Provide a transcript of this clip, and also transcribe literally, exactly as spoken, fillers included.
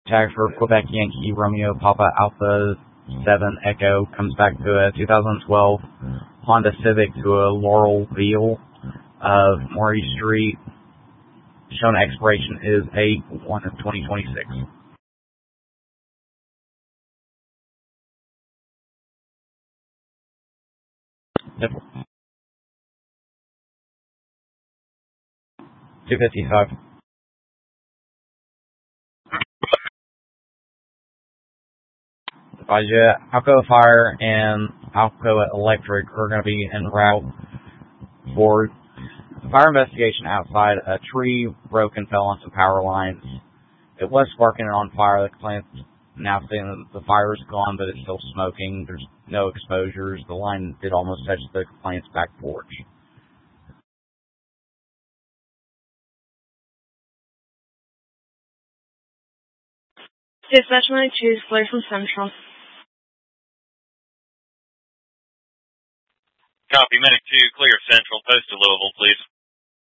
Tag for Quebec Yankee Romeo Papa Alpha seven Echo comes back to a two thousand twelve Honda Civic to a Laurelville of Maury Street. Shown expiration is eight one of twenty twenty-six. Yep. two fifty-five. Budget. Alcoa Fire and Alcoa Electric are going to be en route for fire investigation outside. A tree broke and fell on some power lines. It was sparking and on fire. The complaint's now saying that the fire is gone, but it's still smoking. There's no exposures. The line did almost touch the complaint's back porch. Dispatch nine two is clear from Central. Copy, Medic two, clear of Central. Post to Louisville, please.